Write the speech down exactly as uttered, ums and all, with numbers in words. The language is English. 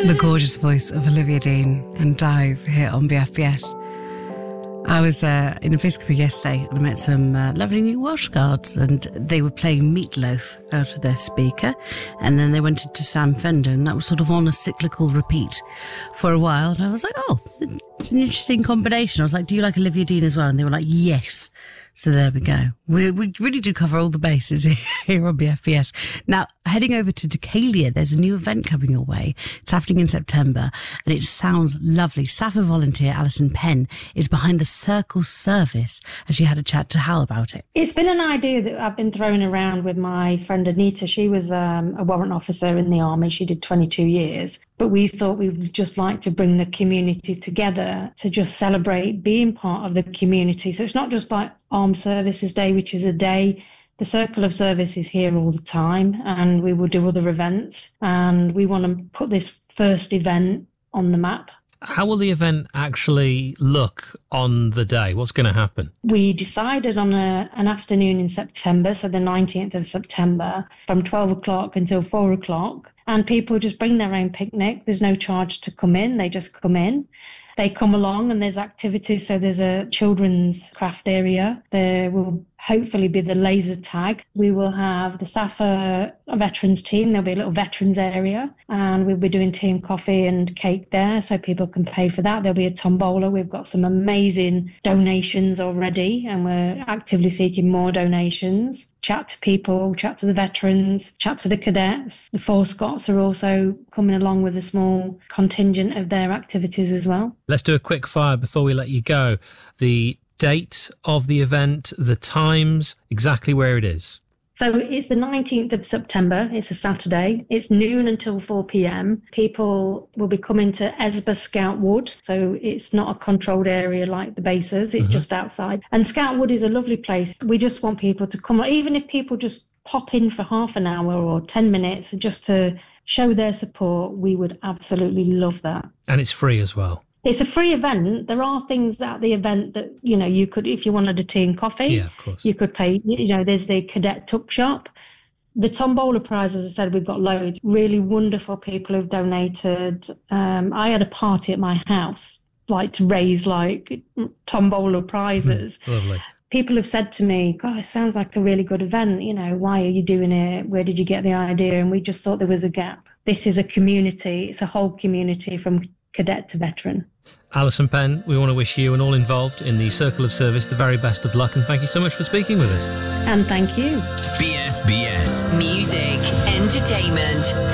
The gorgeous voice of Olivia Dean and Dive here on B F B S. I was uh, in Episcopal yesterday and I met some uh, lovely new Welsh Guards, and they were playing Meatloaf out of their speaker, and then they went into Sam Fender, and that was sort of on a cyclical repeat for a while, and I was like, oh, it's an interesting combination. I was like, do you like Olivia Dean as well? And they were like, yes. So there we go. We, we really do cover all the bases here on B F B S. Now, heading over to Decalia, there's a new event coming your way. It's happening in September, and it sounds lovely. Sappho volunteer Alison Penn is behind the Circle Service, and she had a chat to Hal about it. It's been an idea that I've been throwing around with my friend Anita. She was um, a warrant officer in the army. She did twenty-two years. But we thought we would just like to bring the community together to just celebrate being part of the community. So it's not just like Armed Services Day, which is a day. The Circle of Service is here all the time, and we will do other events. And we want to put this first event on the map. How will the event actually look on the day? What's going to happen? We decided on a, an afternoon in September, so the nineteenth of September, from twelve o'clock until four o'clock. And people just bring their own picnic. There's no charge to come in. They just come in. They come along and there's activities. So there's a children's craft area. There will hopefully be the laser tag. We will have the Sappho veterans team. There'll be a little veterans area, and we'll be doing tea and coffee and cake there so people can pay for that. There'll be a tombola. We've got some amazing donations already, and we're actively seeking more donations. Chat to people, chat to the veterans, chat to the cadets. The Four Scots are also coming along with a small contingent of their activities as well. Let's do a quick fire before we let you go. The date of the event, the times, exactly where it is. So it's the nineteenth of September. It's a Saturday. It's noon until four p.m. People will be coming to Esba Scout Wood. So it's not a controlled area like the bases. It's mm-hmm. just outside. And Scout Wood is a lovely place. We just want people to come, even if people just pop in for half an hour or ten minutes just to show their support, we would absolutely love that. And it's free as well. It's a free event. There are things at the event that, you know, you could, if you wanted a tea and coffee, yeah, of course. You could pay, you know, there's the cadet tuck shop. The tombola prize, as I said, we've got loads. Really wonderful people who've donated. Um, I had a party at my house, like to raise like tombola prizes. Mm, lovely. People have said to me, God, it sounds like a really good event. You know, why are you doing it? Where did you get the idea? And we just thought there was a gap. This is a community. It's a whole community from cadet to veteran. Alison Penn, we want to wish you and all involved in the Circle of Service the very best of luck, and thank you so much for speaking with us. And thank you. B F B S. Music, entertainment,